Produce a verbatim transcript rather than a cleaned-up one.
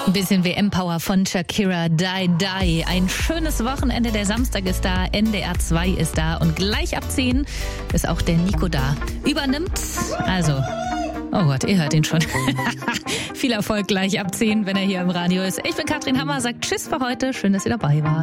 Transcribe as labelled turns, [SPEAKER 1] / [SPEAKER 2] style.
[SPEAKER 1] Ein bisschen W M-Power von Shakira, Die Die. Ein schönes Wochenende, der Samstag ist da, N D R zwei ist da und gleich ab zehn ist auch der Nico da. Übernimmt, also, oh Gott, ihr hört ihn schon. Viel Erfolg gleich ab zehn, wenn er hier im Radio ist. Ich bin Katrin Hammer, sagt Tschüss für heute, schön, dass ihr dabei wart.